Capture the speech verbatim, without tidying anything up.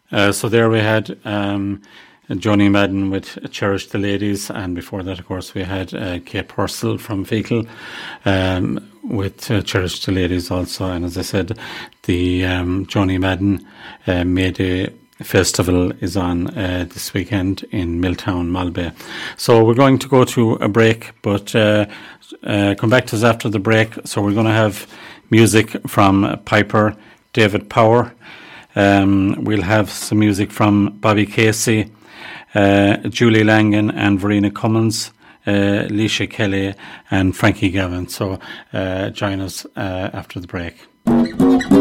Uh, so there we had um, Johnny Madden with Cherish the Ladies, and before that, of course, we had uh, Kate Purcell from Fecal um, with uh, Cherish the Ladies also. And as I said, the um, Johnny Madden uh, Mayday Festival is on uh, this weekend in Milltown, Malbay. So we're going to go to a break, but uh, uh, come back to us after the break. So we're going to have music from Piper David Power. Um, we'll have some music from Bobby Casey, uh, Julie Langan and Verena Cummins, uh, Leisha Kelly and Frankie Gavin. So uh, join us uh, after the break.